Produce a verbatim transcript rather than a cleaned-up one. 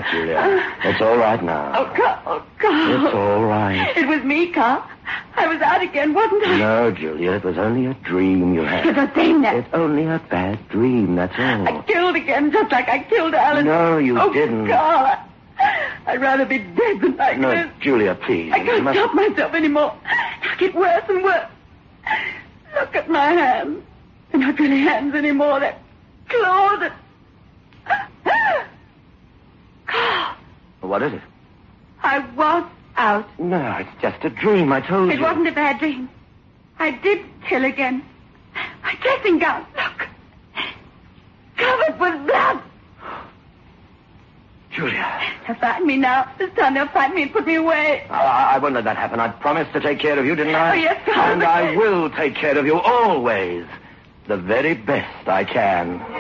Julia. It's all right now. Oh, Carl. Oh, Carl. It's all right. It was me, Carl. I was out again, wasn't I? No, Julia, it was only a dream you had. You're the same now. It's only a bad dream, that's all. I killed again, just like I killed Alan. No, you oh, didn't. Carl, I, I'd rather be dead than like no, this. Julia, please. I can't must... stop myself anymore. I get worse and worse. Look at my hands. They're not really hands anymore. They're claws. Carl. What is it? I was out. No, it's just a dream, I told It you. It wasn't a bad dream. I did kill again. My dressing gown, look. Covered with blood. Julia. They'll find me now. This time they'll find me and put me away. I, I won't let that happen. I promised to take care of you, didn't I? Oh, yes, Carl. And I will take care of you always. The very best I can.